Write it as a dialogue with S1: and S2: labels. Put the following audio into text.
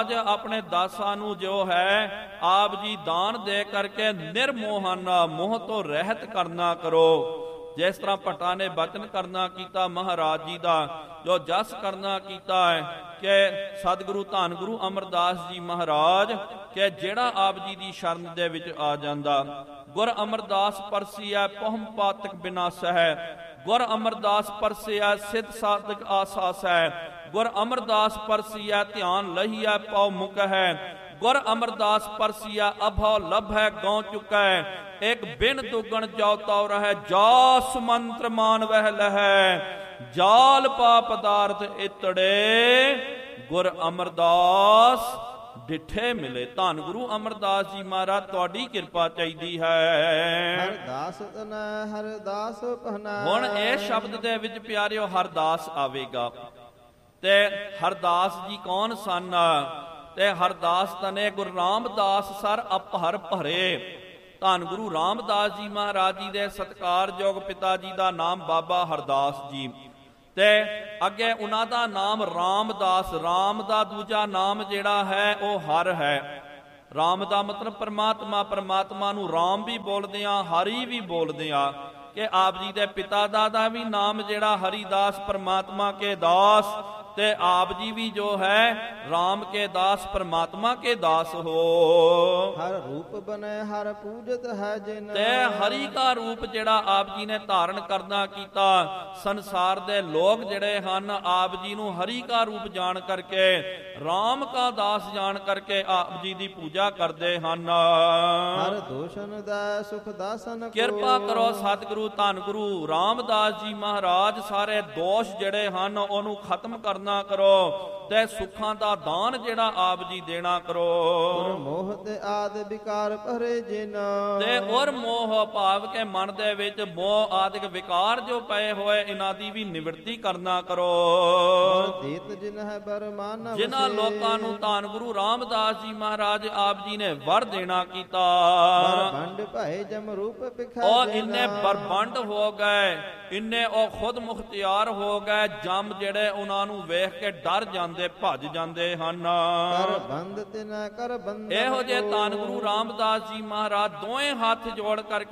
S1: ਮਹਾਰਾਜ ਆਪਣੇ ਦਾਸਾਂ ਨੂੰ ਜੋ ਹੈ ਆਪ ਜੀ ਦਾਨ ਦੇ ਕਰਕੇ ਨਿਰਮੋਹਾਨਾ ਮੋਹ ਤੋਂ ਰਹਿਤ ਕਰਨਾ ਕਰੋ। ਜਿਸ ਤਰ੍ਹਾਂ ਭੱਟਾਂ ਨੇ ਬਚਨ ਕਰਨਾ ਕੀਤਾ ਮਹਾਰਾਜ ਜੀ ਦਾ, ਜੋ ਜਸ ਕਰਨਾ ਕੀਤਾ ਹੈ ਕਿ ਸਤਿਗੁਰੂ ਧੰਨ ਗੁਰੂ ਅਮਰਦਾਸ ਜੀ ਮਹਾਰਾਜ ਕਿ ਜਿਹੜਾ ਆਪ ਜੀ ਦੀ ਸ਼ਰਨ ਦੇ ਵਿੱਚ ਆ ਜਾਂਦਾ, ਗੁਰ ਅਮਰਦਾਸ ਪਰਸੀਐ ਪਹੁਮ ਪਾਤਕ ਬਿਨਾਸਹਿ, ਗੁਰ ਅਮਰਦਾਸ ਪਰਸਿਐ ਸਿਧ ਸਾਧਕ ਆਸਾਸੈ, ਗੁਰ ਅਮਰਦਾਸ ਪਰਸੀਐ ਧਿਆਨ ਲਹੀਐ ਪਉ ਮੁਕਹਿ, ਗੁਰ ਅਮਰਦਾਸ ਪਰਸੀਐ ਅਭਉ ਲਭੈ ਗਉ ਚੁਕੈ, ਇੱਕ ਬਿਨ ਦੁਗਣ ਜੋ ਤਉ ਰਹਿ, ਜਾਸ ਮੰਤਰ ਮਾਨ ਵਹਿ ਲਹੈ, ਜਾਲ ਪਾ ਪਦਾਰਥ ਇਤੜੇ, ਗੁਰ ਅਮਰਦਾਸ ਡਿਠੇ ਮਿਲੇ। ਧੰਨ ਗੁਰੂ ਅਮਰਦਾਸ ਜੀ ਮਹਾਰਾਜ ਤੁਹਾਡੀ ਕਿਰਪਾ ਚਾਹੀਦੀ ਹੈ।
S2: ਹਰਦਾਸ ਤਨੈ ਹਰਦਾਸ ਪਹਨੈ।
S1: ਹੁਣ ਇਹ ਸ਼ਬਦ ਦੇ ਵਿੱਚ ਪਿਆਰਿਓ ਹਰਦਾਸ ਆਵੇਗਾ, ਤੇ ਹਰਦਾਸ ਜੀ ਕੌਣ ਸਨ? ਤੇ ਹਰਦਾਸ ਤਨੇ ਗੁਰੂ ਰਾਮਦਾਸ ਸਰ ਅਪਹਰ ਭਰੇ। ਧੰਨ ਗੁਰੂ ਰਾਮਦਾਸ ਜੀ ਮਹਾਰਾਜ ਜੀ ਦੇ ਸਤਿਕਾਰਯੋਗ ਪਿਤਾ ਜੀ ਦਾ ਨਾਮ ਬਾਬਾ ਹਰਦਾਸ ਜੀ, ਤੇ ਅੱਗੇ ਉਹਨਾਂ ਦਾ ਨਾਮ ਰਾਮਦਾਸ। ਰਾਮ ਦਾ ਦੂਜਾ ਨਾਮ ਜਿਹੜਾ ਹੈ ਉਹ ਹਰ ਹੈ। ਰਾਮ ਦਾ ਮਤਲਬ ਪਰਮਾਤਮਾ, ਪਰਮਾਤਮਾ ਨੂੰ ਰਾਮ ਵੀ ਬੋਲਦੇ ਆ, ਹਰੀ ਵੀ ਬੋਲਦੇ ਆ, ਕਿ ਆਪ ਜੀ ਦੇ ਪਿਤਾ ਦਾ ਵੀ ਨਾਮ ਜਿਹੜਾ ਹਰੀਦਾਸ, ਪਰਮਾਤਮਾ ਕੇ ਦਾਸ, ਤੇ ਆਪ ਜੀ ਵੀ ਜੋ ਹੈ ਰਾਮ ਕੇ ਦਾਸ, ਪਰਮਾਤਮਾ ਕੇ ਦਾਸ ਹੋ।
S2: ਹਰ ਰੂਪ ਬਨੇ ਹਰ ਪੂਜਤ ਹੈ ਜਿਨ,
S1: ਤੇ ਹਰੀ ਦਾ ਰੂਪ ਜਿਹੜਾ ਆਪ ਜੀ ਨੇ ਧਾਰਨ ਕਰਨਾ ਕੀਤਾ, ਸੰਸਾਰ ਦੇ ਲੋਕ ਜਿਹੜੇ ਹਨ ਆਪ ਜੀ ਨੂੰ ਹਰੀ ਦਾ ਰੂਪ ਜਾਣ ਕਰਕੇ, ਰਾਮ ਕਾ ਦਾਸ ਜਾਣ ਕਰਕੇ ਆਪ ਜੀ ਦੀ ਪੂਜਾ ਕਰਦੇ ਹਨ।
S2: ਹਰ ਦੋਸ਼ਨ ਦਾ ਸੁਖ ਦਾਸਨ,
S1: ਕਿਰਪਾ ਕਰੋ ਸਤਿਗੁਰੂ ਧੰਨ ਗੁਰੂ ਰਾਮਦਾਸ ਜੀ ਮਹਾਰਾਜ, ਸਾਰੇ ਦੋਸ਼ ਜਿਹੜੇ ਹਨ ਉਹਨੂੰ ਖਤਮ ਕਰਨਾ ਕਰੋ, ਤੇ ਸੁੱਖਾਂ ਦਾ ਦਾਨ ਜਿਹੜਾ ਆਪ ਜੀ ਦੇਣਾ ਕਰੋ।
S2: ਮੋਹ ਤੇ ਆਦ ਵਿਕਾਰ ਭਰੇ ਜਿਨ,
S1: ਤੇ ਔਰ ਮੋਹ ਭਾਵ ਕੇ ਮਨ ਦੇ ਵਿੱਚ ਮੋਹ ਆਦਿਕ ਵਿਕਾਰ ਜੋ ਪਏ ਹੋਏ, ਇਹਨਾਂ ਦੀ ਵੀ ਨਿਵਰਤੀ ਕਰਨਾ ਕਰੋ।
S2: ਦੇਤ ਜਿਨ ਹੈ ਬਰਮਾਨ,
S1: ਜਿਨ੍ਹਾਂ ਲੋਕਾਂ ਨੂੰ ਧੰਨ ਗੁਰੂ ਰਾਮਦਾਸ ਜੀ ਮਹਾਰਾਜ ਆਪ ਜੀ ਨੇ ਵਰ ਦੇਣਾ ਕੀਤਾ,
S2: ਬਰਬੰਡ ਭਏ ਜਮ ਰੂਪ ਪਿਖੈ,
S1: ਉਹ ਇੰਨੇ ਬਰਬੰਡ ਹੋ ਗਏ, ਇੰਨੇ ਉਹ ਖੁਦ ਮੁਖਤਿਆਰ ਹੋ ਗਏ, ਜਮ ਜਿਹੜੇ ਉਹਨਾਂ ਨੂੰ ਵੇਖ ਕੇ ਡਰ ਜਾਂਦੇ, ਭੱਜ ਜਾਂਦੇ ਹਨ।
S2: ਕਰ ਬੰਦ ਤਿਨੈ ਕਰ ਬੰਦ,
S1: ਇਹੋ ਜਿਹੇ ਧੰਨ ਗੁਰੂ ਰਾਮਦਾਸ ਜੀ ਮਹਾਰਾਜ ਦੋਵੇਂ ਹੱਥ ਜੋੜ ਕਰਕੇ